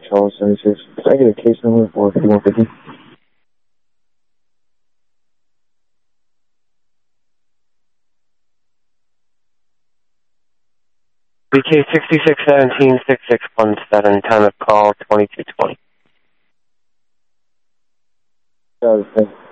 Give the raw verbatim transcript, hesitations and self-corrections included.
Charles seventy-six. Could I get a case number for fifty-one fifty? B K sixty-six seventeen six six one seven, time of call twenty-two twenty. Got it, thanks.